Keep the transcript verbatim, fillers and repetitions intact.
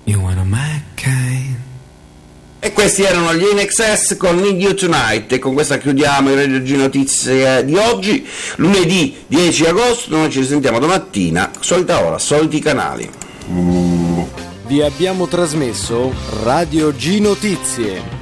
You wanna my kind. E questi erano gli In Excess con Need You Tonight, e con questa chiudiamo il Radio G Notizie di oggi, lunedì dieci agosto. Noi ci risentiamo domattina, solita ora, soliti canali. Vi abbiamo trasmesso Radio G Notizie.